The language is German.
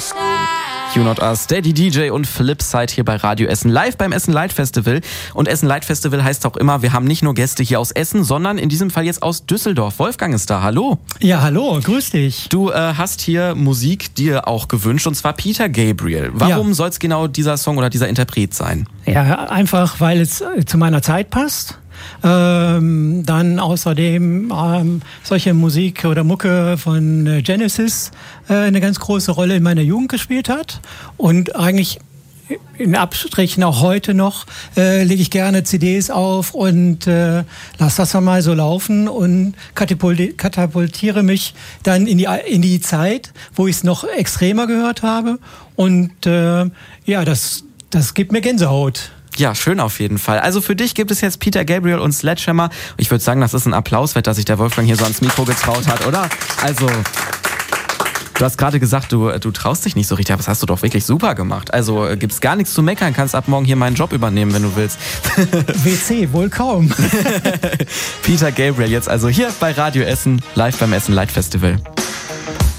You Not Us, Daddy DJ und Flipside hier bei Radio Essen, live beim Essen Light Festival. Und Essen Light Festival heißt auch immer, wir haben nicht nur Gäste hier aus Essen, sondern in diesem Fall jetzt aus Düsseldorf. Wolfgang ist da, hallo. Ja, hallo, grüß dich. Du hast hier Musik dir auch gewünscht, und zwar Peter Gabriel. Warum soll es genau dieser Song oder dieser Interpret sein? Ja, einfach, weil es zu meiner Zeit passt. Dann außerdem solche Musik oder Mucke von Genesis eine ganz große Rolle in meiner Jugend gespielt hat. Und eigentlich in Abstrichen auch heute noch lege ich gerne CDs auf und lasse das dann mal so laufen und katapultiere mich dann in die Zeit, wo ich es noch extremer gehört habe. Und das gibt mir Gänsehaut. Ja, schön auf jeden Fall. Also für dich gibt es jetzt Peter Gabriel und Sledgehammer. Ich würde sagen, das ist ein Applaus wert, dass sich der Wolfgang hier so ans Mikro getraut hat, oder? Also, du hast gerade gesagt, du traust dich nicht so richtig, aber das hast du doch wirklich super gemacht. Also gibt's gar nichts zu meckern, kannst ab morgen hier meinen Job übernehmen, wenn du willst. WC, wohl kaum. Peter Gabriel jetzt also hier bei Radio Essen, live beim Essen Light Festival.